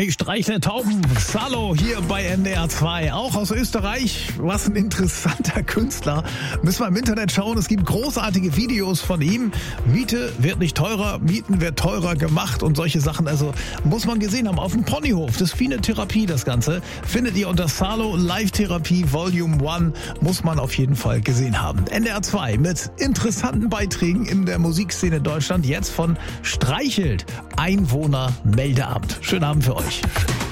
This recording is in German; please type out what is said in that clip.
Ich streichle Tauben. Salo hier bei NDR 2. Auch aus Österreich. Was ein interessanter Künstler. Müssen wir im Internet schauen. Es gibt großartige Videos von ihm. Miete wird nicht teurer, Mieten wird teurer gemacht und solche Sachen. Also muss man gesehen haben. Auf dem Ponyhof. Das ist wie eine Therapie, das Ganze. Findet ihr unter Salo Live-Therapie Volume 1. Muss man auf jeden Fall gesehen haben. NDR 2 mit interessanten Beiträgen in der Musikszene Deutschland. Jetzt von Streichelt. Einwohnermeldeamt. Schönen Abend für euch.